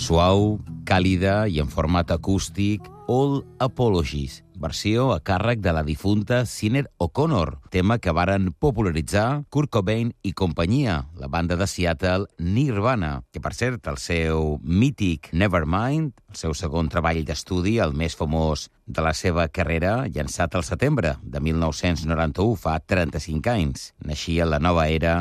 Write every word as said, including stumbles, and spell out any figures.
Suau, càlida i en format acústic, All Apologies, versió a càrrec de la difunta Sinéad O'Connor, tema que varen popularitzar Kurt Cobain i companyia, la banda de Seattle Nirvana, que per cert, el seu mític Nevermind, el seu segon treball d'estudi, el més famós de la seva carrera, llançat al setembre de mil nou-cents noranta-u, fa trenta-cinc anys. Naixia la nova era